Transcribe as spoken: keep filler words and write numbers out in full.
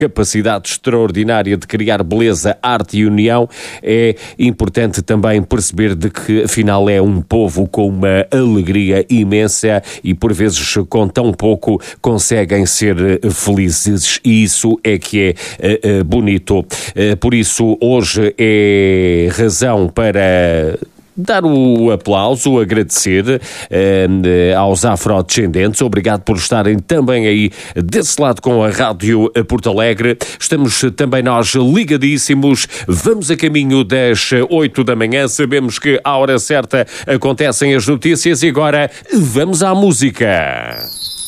capacidade extraordinária de criar beleza, arte e união, é importante também perceber de que afinal é um povo com uma alegria imensa e por vezes com tão pouco conseguem ser felizes, e isso é que é uh, uh, bonito. Uh, por isso hoje é razão para dar o aplauso, agradecer eh, aos afrodescendentes. Obrigado por estarem também aí desse lado com a Rádio Porto Alegre. Estamos também nós ligadíssimos. Vamos a caminho das oito da manhã. Sabemos que à hora certa acontecem as notícias e agora vamos à música.